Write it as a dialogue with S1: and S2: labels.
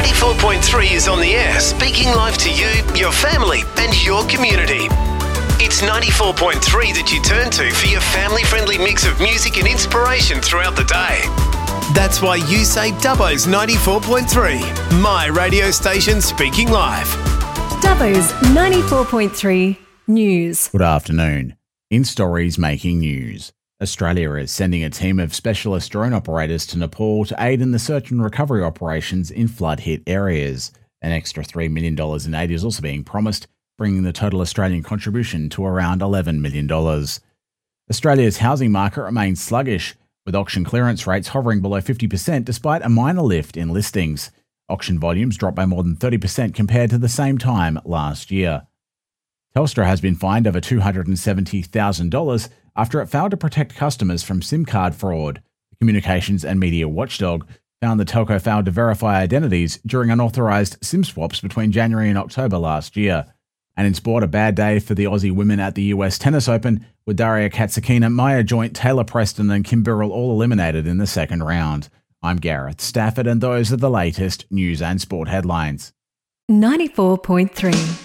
S1: 94.3 is on the air, speaking live to you, your family and your community. It's 94.3 that you turn to for your family-friendly mix of music and inspiration throughout the day. That's why you say Dubbo's 94.3, my radio station speaking live.
S2: Dubbo's 94.3 News.
S3: Good afternoon. In stories making news, Australia is sending a team of specialist drone operators to Nepal to aid in the search and recovery operations in flood-hit areas. An extra $3 million in aid is also being promised, bringing the total Australian contribution to around $11 million. Australia's housing market remains sluggish, with auction clearance rates hovering below 50% despite a minor lift in listings. Auction volumes dropped by more than 30% compared to the same time last year. Telstra has been fined over $270,000 after it failed to protect customers from SIM card fraud. The Communications and Media Watchdog found the telco failed to verify identities during unauthorised SIM swaps between January and October last year. And in sport, a bad day for the Aussie women at the US Tennis Open, with Daria Katsakina, Maya Joint, Taylor Preston and Kim Birrell all eliminated in the second round. I'm Gareth Stafford, and those are the latest news and sport headlines.
S2: 94.3